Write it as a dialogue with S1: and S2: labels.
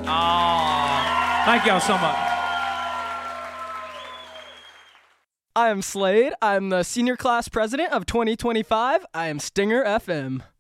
S1: Oh, thank y'all so much.
S2: I am Slade. I'm the senior class president of 2025. I am Stinger FM.